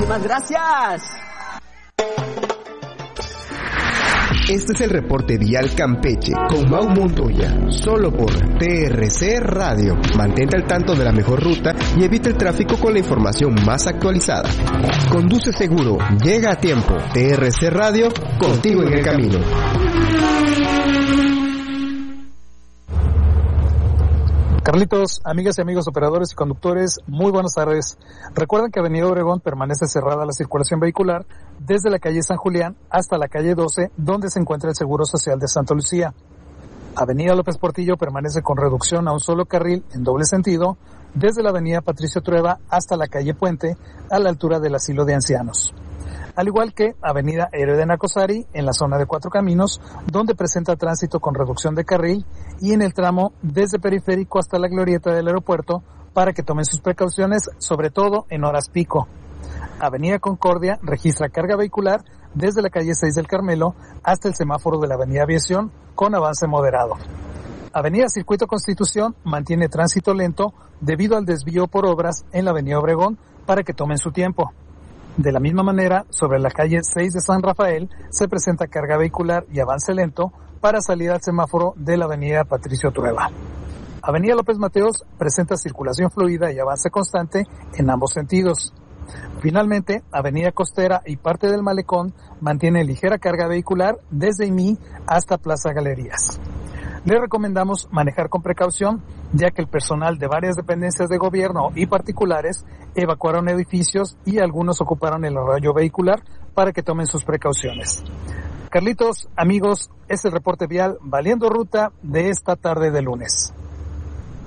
Muchísimas gracias. Este es el reporte vial Campeche con Mau Montoya, solo por TRC Radio. Mantente al tanto de la mejor ruta y evita el tráfico con la información más actualizada. Conduce seguro, llega a tiempo. TRC Radio, contigo en el camino. Carlitos, amigas y amigos operadores y conductores, muy buenas tardes. Recuerden que Avenida Obregón permanece cerrada la circulación vehicular desde la calle San Julián hasta la calle 12, donde se encuentra el Seguro Social de Santa Lucía. Avenida López Portillo permanece con reducción a un solo carril en doble sentido desde la Avenida Patricio Trueba hasta la calle Puente a la altura del Asilo de Ancianos. Al igual que Avenida Héroe de Nacosari en la zona de Cuatro Caminos, donde presenta tránsito con reducción de carril, y en el tramo desde Periférico hasta la glorieta del aeropuerto para que tomen sus precauciones, sobre todo en horas pico. Avenida Concordia registra carga vehicular desde la calle 6 del Carmelo hasta el semáforo de la Avenida Aviación con avance moderado. Avenida Circuito Constitución mantiene tránsito lento debido al desvío por obras en la Avenida Obregón para que tomen su tiempo. De la misma manera, sobre la calle 6 de San Rafael se presenta carga vehicular y avance lento para salir al semáforo de la Avenida Patricio Trueba. Avenida López Mateos presenta circulación fluida y avance constante en ambos sentidos. Finalmente, Avenida Costera y parte del Malecón mantiene ligera carga vehicular desde IMI hasta Plaza Galerías. Les recomendamos manejar con precaución, ya que el personal de varias dependencias de gobierno y particulares evacuaron edificios y algunos ocuparon el arroyo vehicular para que tomen sus precauciones. Carlitos, amigos, es el reporte vial Valiendo Ruta de esta tarde de lunes.